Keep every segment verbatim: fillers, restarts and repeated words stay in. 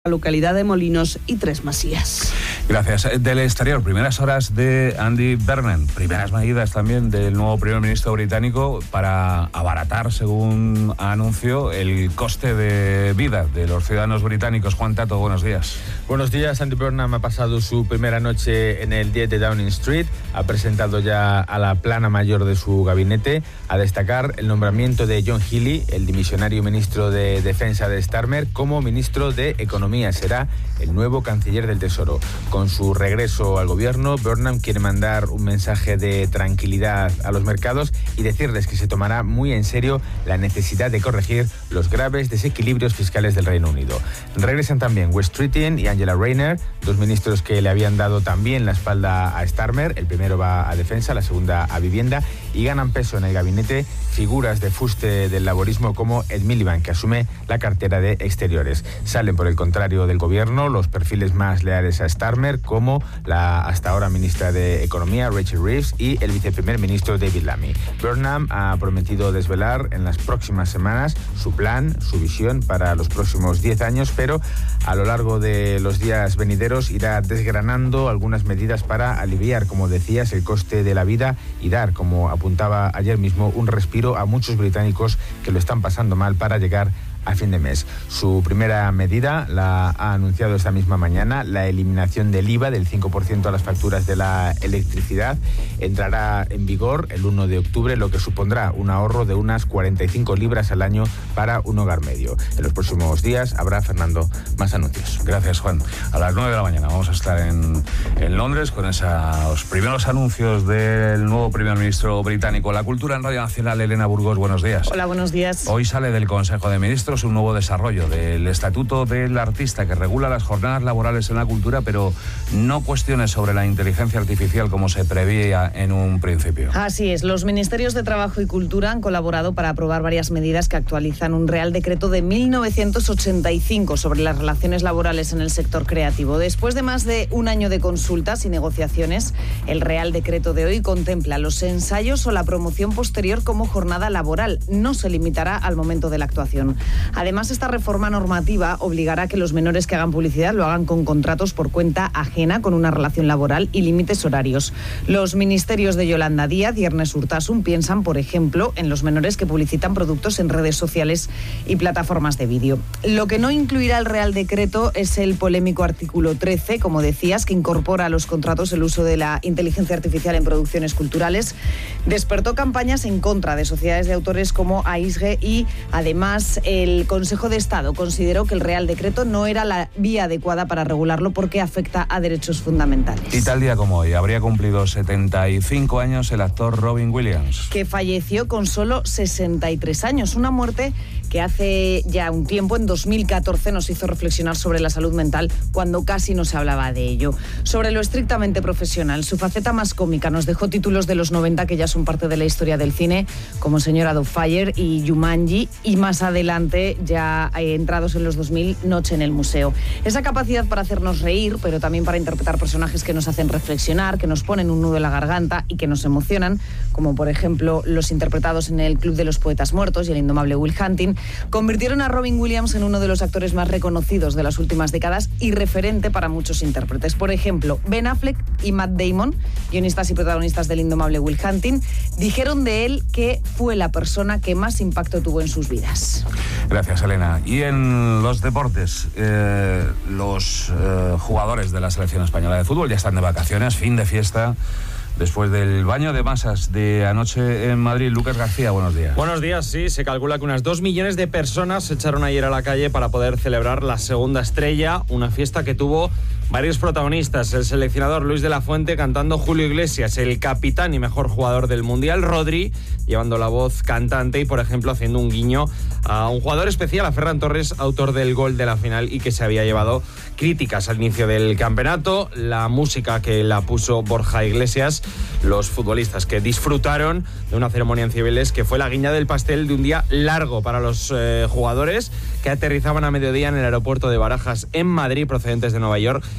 la localidad de Molinos y Tres Masías. Gracias. Del exterior, primeras horas de Andy Burnham, primeras medidas también del nuevo primer ministro británico para abaratar, según anunció, el coste de vida de los ciudadanos británicos. Juan Tato, buenos días. Buenos días. Andy Burnham ha pasado su primera noche en el diez de Downing Street, ha presentado ya a la plana mayor de su gabinete, a destacar el nombramiento de John Healey, el dimisionario ministro de Defensa de Starmer, como ministro de Economía. Será el nuevo canciller del Tesoro. Con su regreso al gobierno, Burnham quiere mandar un mensaje de tranquilidad a los mercados y decirles que se tomará muy en serio la necesidad de corregir los graves desequilibrios fiscales del Reino Unido. Regresan también Wes Streeting y Angela Rayner, dos ministros que le habían dado también la espalda a Starmer. El primero va a Defensa, la segunda a Vivienda, y ganan peso en el gabinete figuras de fuste del laborismo como Ed Miliband, que asume la cartera de Exteriores. Salen, por el contrario del gobierno, los perfiles más leales a Starmer, como la hasta ahora ministra de Economía, Rachel Reeves, y el viceprimer ministro, David Lammy. Burnham ha prometido desvelar en las próximas semanas su plan, su visión para los próximos diez años, pero a lo largo de los días venideros irá desgranando algunas medidas para aliviar, como decías, el coste de la vida y dar, como apuntaba ayer mismo, un respiro a muchos británicos que lo están pasando mal para llegar a fin de mes. Su primera medida la ha anunciado esta misma mañana, la eliminación del I V A del cinco por ciento a las facturas de la electricidad. Entrará en vigor el uno de octubre, lo que supondrá un ahorro de unas cuarenta y cinco libras al año para un hogar medio. En los próximos días habrá, Fernando, más anuncios. Gracias, Juan. A las nueve de la mañana vamos a estar en, en Londres con esos primeros anuncios del nuevo primer ministro británico. La cultura en Radio Nacional. Elena Burgos, buenos días. Hola, buenos días. Hoy sale del Consejo de Ministros un nuevo desarrollo del Estatuto del Artista que regula las jornadas laborales en la cultura, pero no cuestiones sobre la inteligencia artificial como se preveía en un principio. Así es, los Ministerios de Trabajo y Cultura han colaborado para aprobar varias medidas que actualizan un Real Decreto de mil novecientos ochenta y cinco sobre las relaciones laborales en el sector creativo. Después de más de un año de consultas y negociaciones, el Real Decreto de hoy contempla los ensayos o la promoción posterior como jornada laboral. No se limitará al momento de la actuación. Además, esta reforma normativa obligará a que los menores que hagan publicidad lo hagan con contratos por cuenta ajena, con una relación laboral y límites horarios. Los ministerios de Yolanda Díaz y Ernest Urtasun piensan, por ejemplo, en los menores que publicitan productos en redes sociales y plataformas de vídeo. Lo que no incluirá el Real Decreto es el polémico artículo trece, como decías, que incorpora a los contratos el uso de la inteligencia artificial en producciones culturales. Despertó campañas en contra de sociedades de autores como A I S G y, además, el El Consejo de Estado consideró que el Real Decreto no era la vía adecuada para regularlo porque afecta a derechos fundamentales. Y tal día como hoy, habría cumplido setenta y cinco años el actor Robin Williams, que falleció con solo sesenta y tres años. Una muerte que hace ya un tiempo, en dos mil catorce, nos hizo reflexionar sobre la salud mental cuando casi no se hablaba de ello. Sobre lo estrictamente profesional, su faceta más cómica nos dejó títulos de los noventa que ya son parte de la historia del cine, como Señora Doubtfire y Jumanji, y más adelante, ya entrados en los dos mil, Noche en el Museo. Esa capacidad para hacernos reír, pero también para interpretar personajes que nos hacen reflexionar, que nos ponen un nudo en la garganta y que nos emocionan, como por ejemplo los interpretados en el Club de los Poetas Muertos y el indomable Will Hunting, convirtieron a Robin Williams en uno de los actores más reconocidos de las últimas décadas y referente para muchos intérpretes. Por ejemplo, Ben Affleck y Matt Damon, guionistas y protagonistas del indomable Will Hunting, dijeron de él que fue la persona que más impacto tuvo en sus vidas. Gracias, Elena. Y en los deportes, eh, los eh, jugadores de la selección española de fútbol ya están de vacaciones, fin de fiesta. Después del baño de masas de anoche en Madrid. Lucas García, buenos días. Buenos días, sí. Se calcula que unas dos millones de personas se echaron ayer a la calle para poder celebrar la segunda estrella, una fiesta que tuvo varios protagonistas. El seleccionador Luis de la Fuente cantando Julio Iglesias, el capitán y mejor jugador del Mundial, Rodri, llevando la voz cantante y, por ejemplo, haciendo un guiño a un jugador especial, a Ferran Torres, autor del gol de la final y que se había llevado críticas al inicio del campeonato. La música que la puso Borja Iglesias, los futbolistas que disfrutaron de una ceremonia en Cibeles que fue la guinda del pastel de un día largo para los eh, jugadores que aterrizaban a mediodía en el aeropuerto de Barajas en Madrid, procedentes de Nueva York,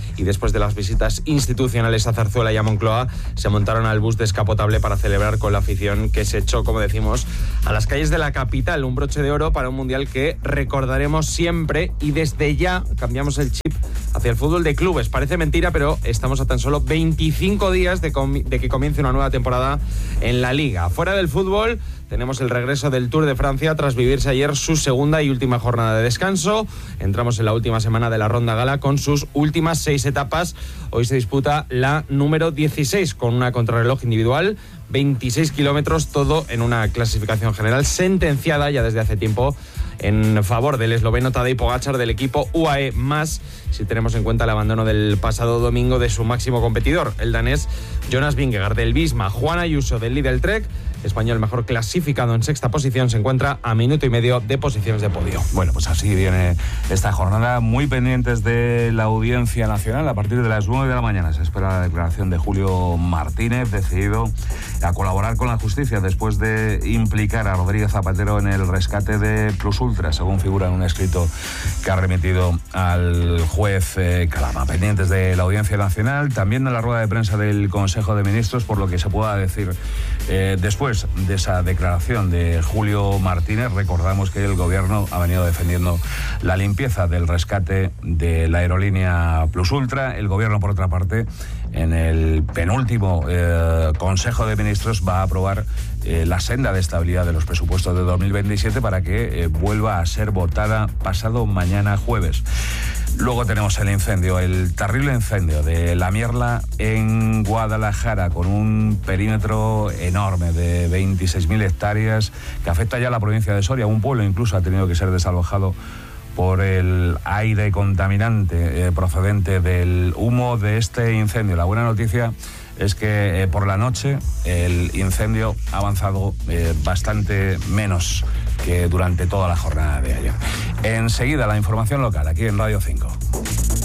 y después de las visitas institucionales a Zarzuela y a Moncloa, se montaron al bus descapotable para celebrar con la afición que se echó, como decimos, a las calles de la capital. Un broche de oro para un mundial que recordaremos siempre, y desde ya cambiamos el chip hacia el fútbol de clubes. Parece mentira, pero estamos a tan solo veinticinco días de, com- de que comience una nueva temporada en la Liga. Fuera del fútbol, tenemos el regreso del Tour de Francia tras vivirse ayer su segunda y última jornada de descanso. Entramos en la última semana de la Ronda Gala con sus últimas seis etapas. Hoy se disputa la número dieciséis con una contrarreloj individual, veintiséis kilómetros, todo en una clasificación general sentenciada ya desde hace tiempo en favor del esloveno Tadej Pogačar del equipo U A E más, si tenemos en cuenta el abandono del pasado domingo de su máximo competidor, el danés Jonas Vingegaard del Visma. Juan Ayuso del Lidl Trek, español mejor clasificado en sexta posición, se encuentra a minuto y medio de posiciones de podio. Bueno, pues así viene esta jornada, muy pendientes de la Audiencia Nacional. A partir de las nueve de la mañana se espera la declaración de Julio Martínez, decidido a colaborar con la justicia después de implicar a Rodríguez Zapatero en el rescate de Plus Ultra, según figura en un escrito que ha remitido al juez eh, Calama. Pendientes de la Audiencia Nacional, también de la rueda de prensa del Consejo de Ministros, por lo que se pueda decir eh, después de esa declaración de Julio Martínez. Recordamos que el Gobierno ha venido defendiendo la limpieza del rescate de la aerolínea Plus Ultra. El Gobierno, por otra parte, en el penúltimo eh, Consejo de Ministros va a aprobar eh, la senda de estabilidad de los presupuestos de dos mil veintisiete para que eh, vuelva a ser votada pasado mañana jueves. Luego tenemos el incendio, el terrible incendio de La Mierla en Guadalajara, con un perímetro enorme de veintiséis mil hectáreas que afecta ya a la provincia de Soria. Un pueblo incluso ha tenido que ser desalojado por el aire contaminante eh, procedente del humo de este incendio. La buena noticia es que eh, por la noche el incendio ha avanzado eh, bastante menos que durante toda la jornada de ayer. Enseguida la información local aquí en Radio cinco.